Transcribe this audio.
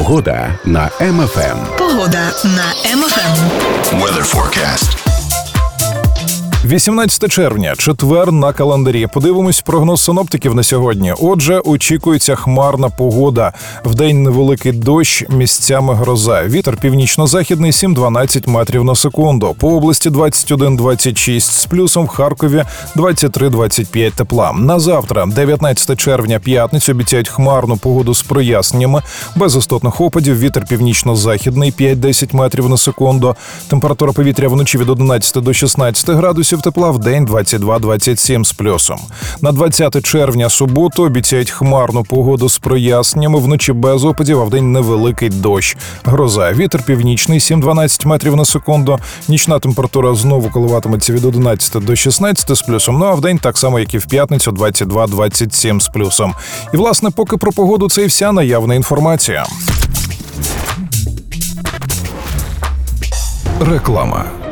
Погода на МФМ. Погода на МФМ. Weather forecast. 18 червня, четвер на календарі. Подивимось прогноз синоптиків на сьогодні. Отже, очікується хмарна погода. Вдень невеликий дощ, місцями гроза. Вітер північно-західний 7-12 метрів на секунду. По області 21-26 з плюсом, в Харкові 23-25 тепла. На завтра, 19 червня, п'ятницю, обіцяють хмарну погоду з проясненнями. Без істотних опадів, вітер північно-західний 5-10 метрів на секунду. Температура повітря вночі від 11 до 16 градусів тепла, в день 22-27 з плюсом. На 20 червня, суботу, обіцяють хмарну погоду з проясненнями, вночі без опадів, а вдень невеликий дощ. Гроза. Вітер північний 7-12 метрів на секунду. Нічна температура знову коливатиметься від 11 до 16 з плюсом, ну а вдень так само, як і в п'ятницю, 22-27 з плюсом. І, власне, поки про погоду це і вся наявна інформація. Реклама.